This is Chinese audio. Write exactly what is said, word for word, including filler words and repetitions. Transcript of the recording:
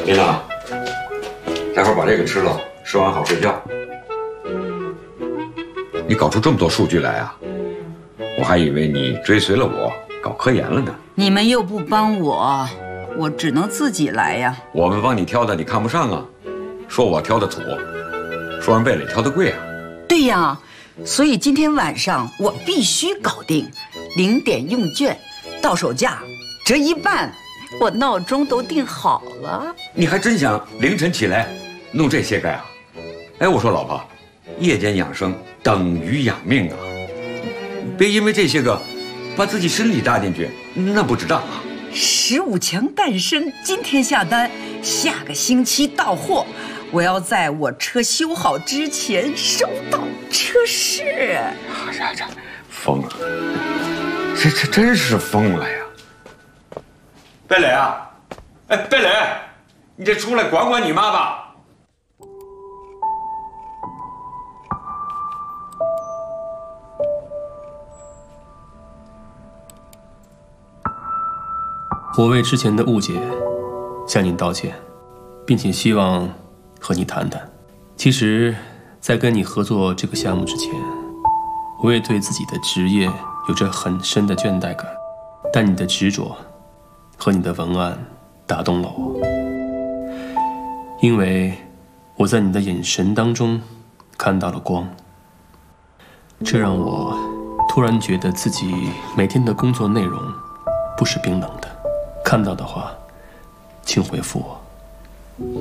琳娜，待会儿把这个吃了，吃完好睡觉。你搞出这么多数据来啊？我还以为你追随了我搞科研了呢。 你们又不帮我，我只能自己来呀。 我们帮你挑的，你看不上啊？说我挑的土，说人贝蕾挑的贵啊。 对呀，所以今天晚上我必须搞定，零点用券，到手价折一半，我闹钟都定好了。 你还真想凌晨起来弄这些个呀？哎，我说老婆，夜间养生等于养命啊！别因为这些个把自己身体搭进去，那不值当啊！ 十五强诞生，今天下单，下个星期到货。我要在我车修好之前收到车市。 这这疯了，这这真是疯了呀！贝蕾啊，哎，贝蕾，你这出来管管你妈吧。 我为之前的误解向你道歉，并且希望和你谈谈。其实，在跟你合作这个项目之前，我也对自己的职业有着很深的倦怠感。但你的执着和你的文案打动了我，因为我在你的眼神当中看到了光。这让我突然觉得自己每天的工作内容不是冰冷的。看到的话，请回复我。